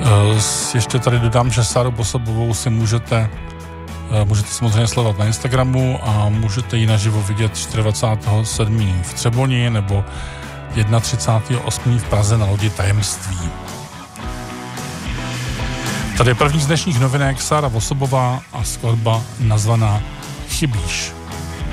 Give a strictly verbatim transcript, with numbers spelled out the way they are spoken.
Ještě tady dodám, že Sáru Osobovou si můžete, můžete samozřejmě sledovat na Instagramu a můžete ji naživo vidět dvacátého čtvrtého sedmého v Třeboni nebo třicátého prvního osmého v Praze na lodi Tajemství. Tady je první z dnešních novinek Sára Osobová a skladba nazvaná Chybíš.